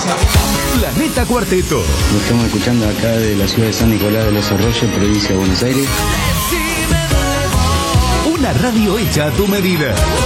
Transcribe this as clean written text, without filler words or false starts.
Planeta Cuarteto. Lo estamos escuchando acá de la ciudad de San Nicolás de los Arroyos, provincia de Buenos Aires. Una radio hecha a tu medida.